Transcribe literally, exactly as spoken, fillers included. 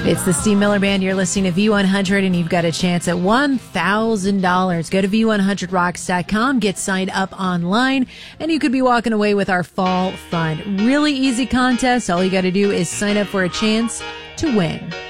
It's the Steve Miller Band. You're listening to V one hundred, and you've got a chance at one thousand dollars. Go to V one hundred rocks dot com, get signed up online, and you could be walking away with our fall fund. Really easy contest. All you got to do is sign up for a chance to win.